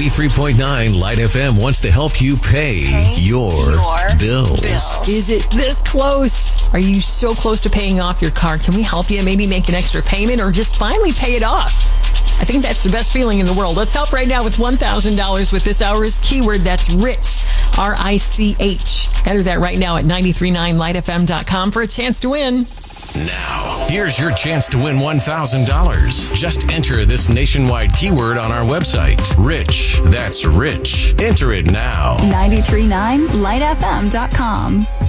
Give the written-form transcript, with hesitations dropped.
93.9 Light FM wants to help you pay your bills. Is it this close? Are you so close to paying off your car? Can we help you maybe make an extra payment or just finally pay it off? I think that's the best feeling in the world. Let's help right now with $1,000 with this hour's keyword. That's RICH, R-I-C-H. Enter that right now at 939lightfm.com for a chance to win. Now, here's your chance to win $1,000. Just enter this nationwide keyword on our website. RICH. That's RICH. Enter it now. 939lightfm.com.